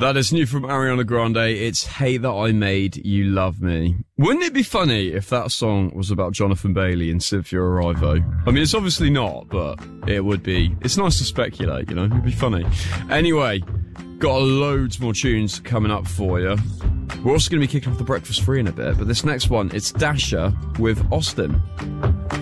That is new from Ariana Grande. It's Hate That I Made You Love Me. Wouldn't it be funny if that song was about Jonathan Bailey and Cynthia Erivo? I mean, it's obviously not, but it would be. It's nice to speculate, you know? It'd be funny. Anyway, got loads more tunes coming up for you. We're also going to be kicking off the Breakfast Free in a bit, but this next one, it's Dasher with Austin.